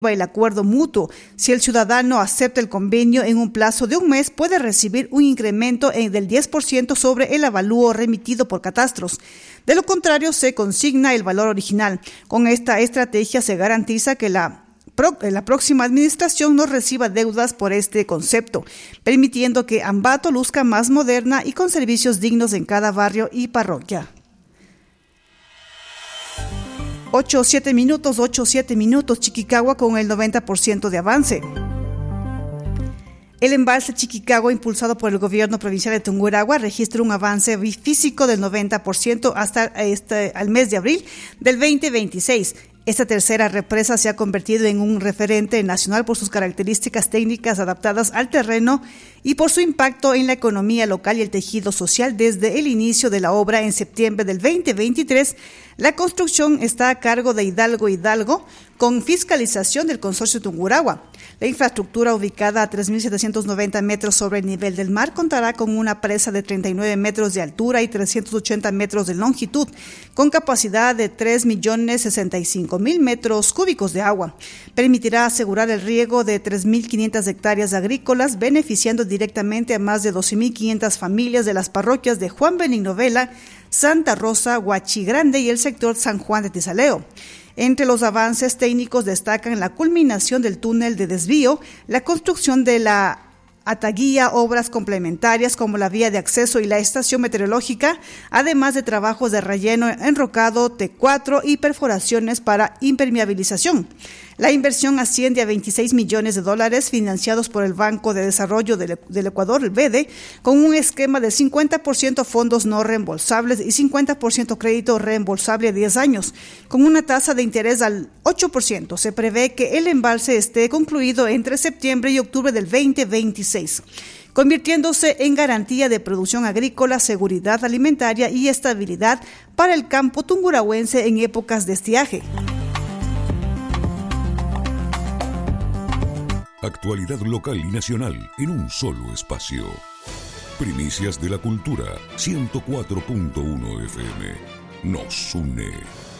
el acuerdo mutuo. Si el ciudadano acepta el convenio en un plazo de un mes, puede recibir un incremento del 10% sobre el avalúo remitido por Catastros. De lo contrario, se consigna el valor original. Con esta estrategia se garantiza que la próxima administración no reciba deudas por este concepto, permitiendo que Ambato luzca más moderna y con servicios dignos en cada barrio y parroquia. 8-7 minutos, Chiquicagua con el 90% de avance. El embalse Chiquicagua, impulsado por el gobierno provincial de Tungurahua, registra un avance físico del 90% hasta al mes de abril del 2026. Esta tercera represa se ha convertido en un referente nacional por sus características técnicas adaptadas al terreno y por su impacto en la economía local y el tejido social. Desde el inicio de la obra en septiembre del 2023, la construcción está a cargo de Hidalgo con fiscalización del consorcio Tungurahua. La infraestructura, ubicada a 3.790 metros sobre el nivel del mar, contará con una presa de 39 metros de altura y 380 metros de longitud, con capacidad de 3.065.000 metros cúbicos de agua. Permitirá asegurar el riego de 3.500 hectáreas agrícolas, beneficiando directamente a más de 12.500 familias de las parroquias de Juan Benigno Vela, Santa Rosa, Huachigrande y el sector San Juan de Tizaleo. Entre los avances técnicos destacan la culminación del túnel de desvío, la construcción de la ataguía, obras complementarias como la vía de acceso y la estación meteorológica, además de trabajos de relleno, enrocado, T4 y perforaciones para impermeabilización. La inversión asciende a $26 millones financiados por el Banco de Desarrollo del Ecuador, el BEDE, con un esquema de 50% fondos no reembolsables y 50% crédito reembolsable a 10 años, con una tasa de interés al 8%. Se prevé que el embalse esté concluido entre septiembre y octubre del 2026, convirtiéndose en garantía de producción agrícola, seguridad alimentaria y estabilidad para el campo tungurahuense en épocas de estiaje. Actualidad local y nacional en un solo espacio. Primicias de la Cultura, 104.1 FM. Nos une.